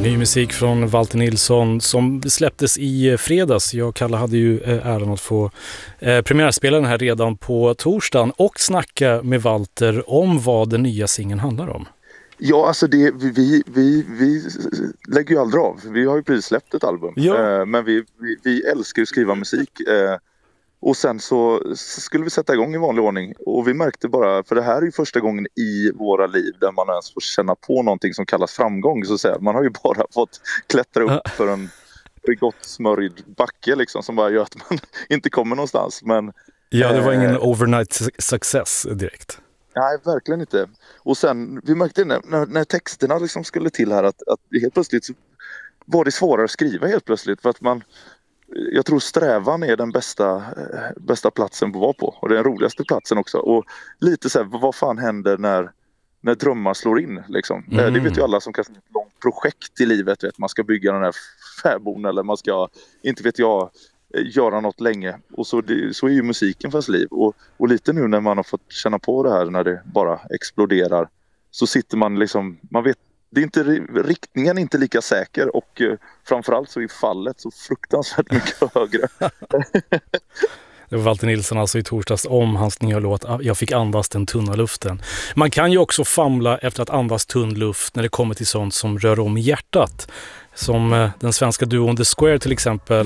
Ny musik från Walter Nilsson som släpptes i fredags. Jag och Kalle hade ju äran att få premiärspela den här redan på torsdagen och snacka med Walter om vad den nya singeln handlar om. Ja, alltså vi lägger ju aldrig av. Vi har ju precis släppt ett album. Ja. Men vi älskar ju att skriva musik. Och sen så skulle vi sätta igång i vanlig ordning. Och vi märkte bara, för det här är ju första gången i våra liv där man ens får känna på någonting som kallas framgång. Så att säga. Man har ju bara fått klättra upp för en gott smörjd backe liksom, som bara gör att man inte kommer någonstans. Men, ja, det var ingen overnight success direkt. Nej, verkligen inte. Och sen, vi märkte när texterna liksom skulle till här att helt plötsligt så var det svårare att skriva helt plötsligt. För att jag tror strävan är den bästa platsen att vara på. Och det är den roligaste platsen också. Och lite så här, vad fan händer när drömmar slår in liksom. Det vet ju alla som kanske har ett långt projekt i livet. Vet, man ska bygga den här fäbon eller man ska, inte vet jag, göra något länge. Och så är ju musiken för ens liv. Och lite nu när man har fått känna på det här när det bara exploderar, så sitter man liksom, man vet, det är inte, riktningen är inte lika säker och framförallt så är fallet så fruktansvärt mycket högre. Det var Walter Nilsson alltså i torsdags om hans nya låt Jag fick andas den tunna luften. Man kan ju också famla efter att andas tunn luft när det kommer till sånt som rör om i hjärtat. Som den svenska duon The Square till exempel